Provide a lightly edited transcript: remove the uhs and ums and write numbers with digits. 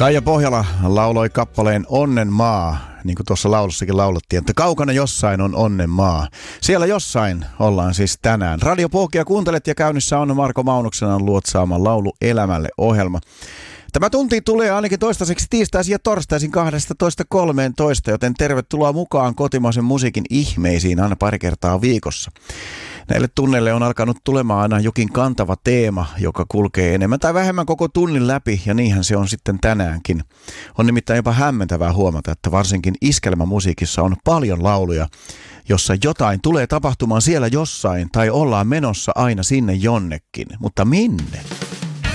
Kaija Pohjola lauloi kappaleen Onnen maa, niin kuin tuossa laulussakin laulettiin, että kaukana jossain on onnen maa. Siellä jossain ollaan siis tänään. Radio Pohkia kuuntelet ja käynnissä on Marko Maunuksen luotsaama Laulu elämälle -ohjelma. Tämä tunti tulee ainakin toistaiseksi tiistaisin ja torstaisin 12:13, joten tervetuloa mukaan kotimaisen musiikin ihmeisiin aina pari kertaa viikossa. Näille tunneille on alkanut tulemaan aina jokin kantava teema, joka kulkee enemmän tai vähemmän koko tunnin läpi, ja niinhän se on sitten tänäänkin. On nimittäin jopa hämmentävää huomata, että varsinkin iskelmämusiikissa on paljon lauluja, jossa jotain tulee tapahtumaan siellä jossain tai ollaan menossa aina sinne jonnekin. Mutta minne?